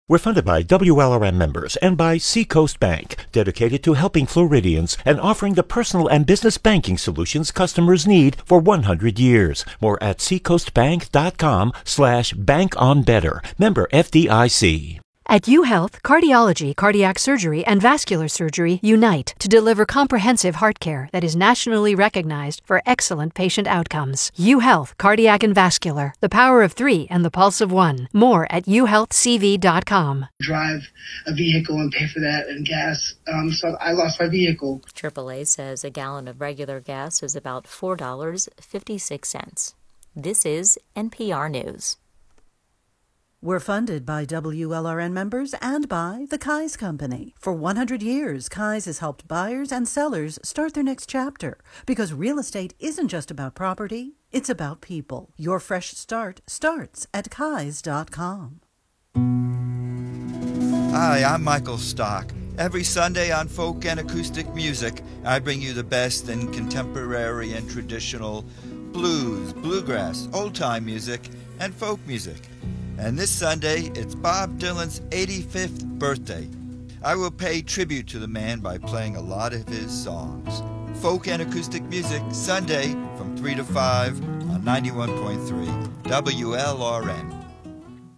We're funded by WLRM members and by Seacoast Bank, dedicated to helping Floridians and offering the personal and business banking solutions customers need for 100 years. More at seacoastbank.com/bankonbetter. Member FDIC. At UHealth, cardiology, cardiac surgery, and vascular surgery unite to deliver comprehensive heart care that is nationally recognized for excellent patient outcomes. UHealth, cardiac and vascular, the power of 3 and the pulse of 1. More at uhealthcv.com. Drive a vehicle and pay for that and gas, so I lost my vehicle. AAA says a gallon of regular gas is about $4.56. This is NPR News. We're funded by WLRN members and by the Kai's Company. For 100 years, Kai's has helped buyers and sellers start their next chapter because real estate isn't just about property, it's about people. Your fresh start starts at Kais.com. Hi, I'm Michael Stock. Every Sunday on Folk and Acoustic Music, I bring you the best in contemporary and traditional blues, bluegrass, old-time music, and folk music. And this Sunday, it's Bob Dylan's 85th birthday. I will pay tribute to the man by playing a lot of his songs. Folk and Acoustic Music, Sunday from 3 to 5 on 91.3 WLRN.